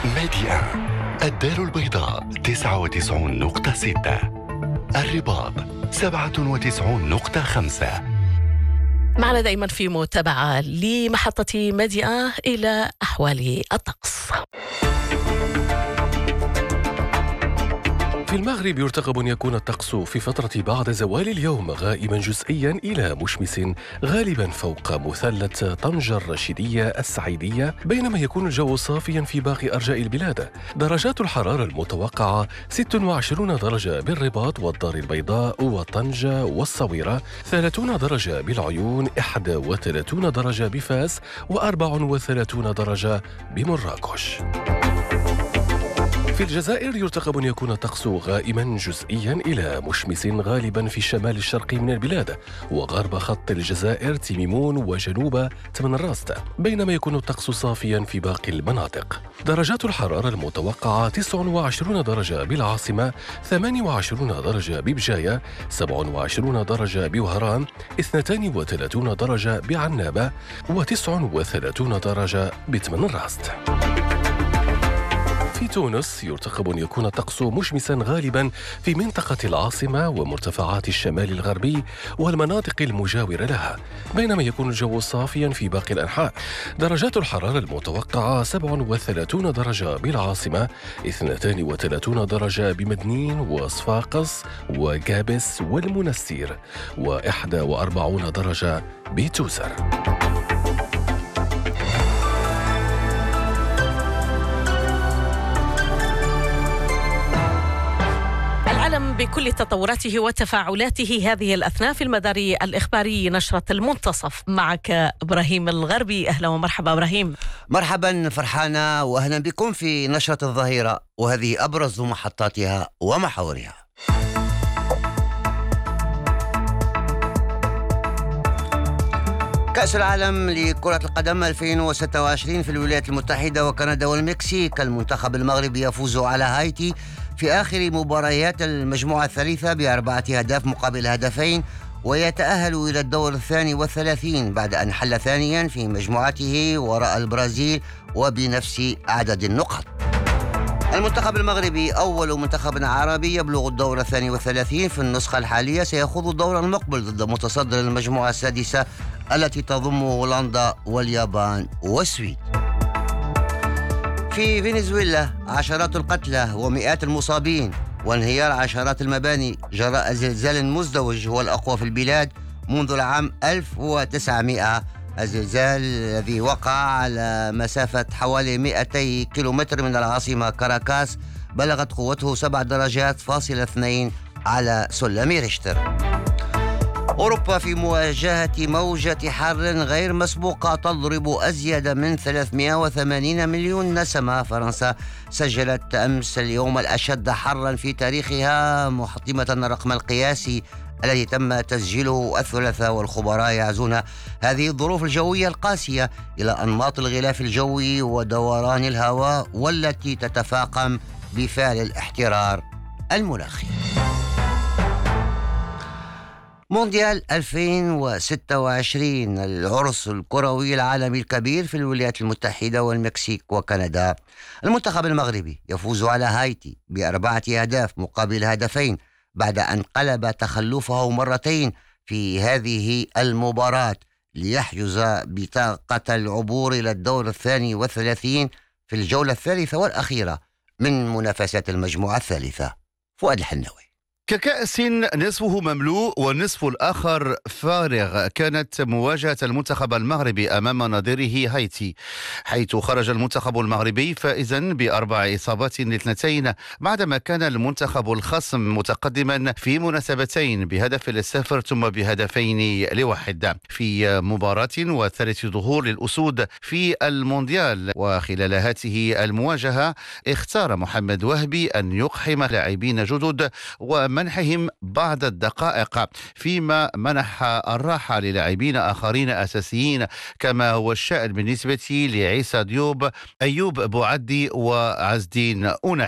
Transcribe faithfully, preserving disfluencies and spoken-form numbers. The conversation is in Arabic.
ميديا الدار البيضاء تسعة وتسعين نقطة ستة، الرباط سبعة وتسعين نقطة خمسة. معنا دائما في متابعة لمحطة ميديا إلى أحوال الطقس. في المغرب يرتقب أن يكون الطقس في فترة بعد زوال اليوم غائما جزئيا إلى مشمس غالبا فوق مثلث طنجة الرشيدية السعيدية، بينما يكون الجو صافيا في باقي أرجاء البلاد. درجات الحرارة المتوقعة ستة وعشرين درجة بالرباط والدار البيضاء وطنجة والصويرة، ثلاثين درجة بالعيون، واحد وثلاثين درجة بفاس، وأربع وثلاثين درجة بمراكش. في الجزائر يرتقب أن يكون الطقس غائما جزئيا إلى مشمس غالبا في الشمال الشرقي من البلاد وغرب خط الجزائر تيميمون وجنوب تمنراست، بينما يكون الطقس صافيا في باقي المناطق. درجات الحرارة المتوقعة تسعة وعشرين درجة بالعاصمة، ثمانية وعشرين درجة ببجاية، سبعة وعشرين درجة بوهران، اثنتين وثلاثين درجة بعنابة، وتسعة وثلاثين درجة بتمنراست. في تونس يرتقب أن يكون الطقس مشمسا غالبا في منطقة العاصمة ومرتفعات الشمال الغربي والمناطق المجاورة لها، بينما يكون الجو صافيا في باقي الأنحاء. درجات الحرارة المتوقعة سبعة وثلاثين درجة بالعاصمة، اثنتين وثلاثين درجة بمدنين وصفاقس وجابس والمنستير، وواحد وأربعين درجة بتوزر. بكل تطوراته وتفاعلاته هذه الأثناء في المدار الإخباري نشرة المنتصف. معك إبراهيم الغربي. أهلا ومرحبا إبراهيم. مرحبا فرحانة، وأهلا بكم في نشرة الظهيرة، وهذه أبرز محطاتها ومحاورها. كأس العالم لكرة القدم ألفين وستة وعشرين في الولايات المتحدة وكندا والمكسيك. المنتخب المغربي يفوز على هايتي في آخر مباريات المجموعة الثالثة بأربعة أهداف مقابل هدفين، ويتأهل إلى الدور الثاني والثلاثين بعد أن حل ثانيا في مجموعته وراء البرازيل وبنفس عدد النقاط. المنتخب المغربي أول منتخب عربي يبلغ الدور الثاني والثلاثين في النسخة الحالية، سيخوض الدور المقبل ضد متصدر المجموعة السادسة التي تضم هولندا واليابان والسويد. في فنزويلا عشرات القتلى ومئات المصابين وانهيار عشرات المباني جراء زلزال مزدوج هو الأقوى في البلاد منذ العام ألف وتسعمائة. الزلزال الذي وقع على مسافة حوالي مئتي كيلومتر من العاصمة كاراكاس بلغت قوته سبع درجات فاصلة اثنين على سلم ريشتر. أوروبا في مواجهة موجة حر غير مسبوقة تضرب أزيد من ثلاثمائة وثمانين مليون نسمة. فرنسا سجلت أمس اليوم الأشد حرا في تاريخها محطمة الرقم القياسي الذي تم تسجيله الثلاثاء، والخبراء يعزون هذه الظروف الجوية القاسية إلى أنماط الغلاف الجوي ودوران الهواء والتي تتفاقم بفعل الاحترار المناخي. مونديال ألفين وستة وعشرين العرس الكروي العالمي الكبير في الولايات المتحدة والمكسيك وكندا. المنتخب المغربي يفوز على هايتي بأربعة أهداف مقابل هدفين بعد أن قلب تخلفه مرتين في هذه المباراة ليحجز بطاقة العبور إلى الدور الثاني والثلاثين في الجولة الثالثة والأخيرة من منافسات المجموعة الثالثة. فؤاد الحناوي. ككأس نصفه مملوء والنصف الآخر فارغ كانت مواجهة المنتخب المغربي أمام نظيره هايتي، حيث خرج المنتخب المغربي فائزا بأربع إصابات لاثنتين بعدما كان المنتخب الخصم متقدما في مناسبتين بهدف للصفر ثم بهدفين لواحد في مباراة وثالث ظهور للأسود في المونديال. وخلال هذه المواجهة اختار محمد وهبي أن يقحم لاعبين جدد و منحهم بعض الدقائق، فيما منح الراحة للاعبين آخرين أساسيين كما هو الشأن بالنسبة لعيسى ديوب، أيوب بوعدي وعزدين أوناي.